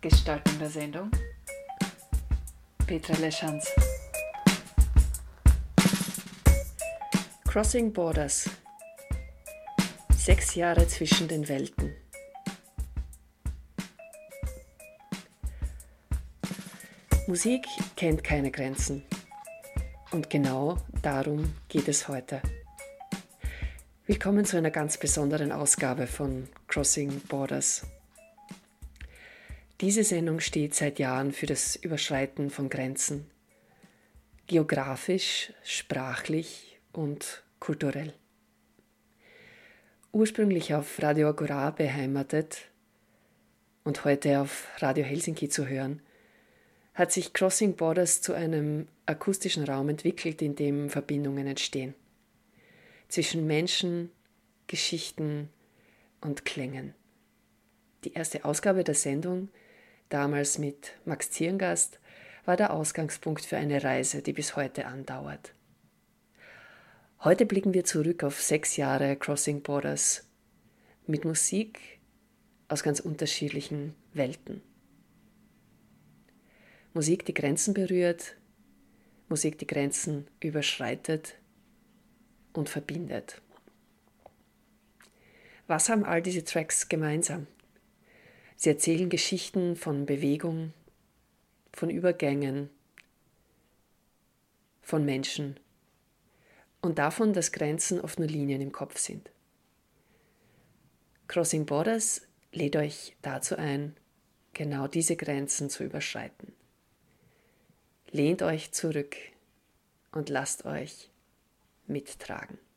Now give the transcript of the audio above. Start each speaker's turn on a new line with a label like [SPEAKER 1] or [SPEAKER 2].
[SPEAKER 1] Gestaltung der Sendung Petra Leschanz. Crossing Borders. 6 Jahre zwischen den Welten. Musik kennt keine Grenzen. Und genau darum geht es heute. Willkommen zu einer ganz besonderen Ausgabe von Crossing Borders. Diese Sendung steht seit Jahren für das Überschreiten von Grenzen. Geografisch, sprachlich und kulturell. Ursprünglich auf Radio Agora beheimatet und heute auf Radio Helsinki zu hören, hat sich Crossing Borders zu einem akustischen Raum entwickelt, in dem Verbindungen entstehen. Zwischen Menschen, Geschichten und Klängen. Die erste Ausgabe der Sendung, damals mit Max Zierngast, war der Ausgangspunkt für eine Reise, die bis heute andauert. Heute blicken wir zurück auf 6 Jahre Crossing Borders mit Musik aus ganz unterschiedlichen Welten. Musik, die Grenzen berührt, Musik, die Grenzen überschreitet und verbindet. Was haben all diese Tracks gemeinsam? Sie erzählen Geschichten von Bewegung, von Übergängen, von Menschen und davon, dass Grenzen oft nur Linien im Kopf sind. Crossing Borders lädt euch dazu ein, genau diese Grenzen zu überschreiten. Lehnt euch zurück und lasst euch mittragen.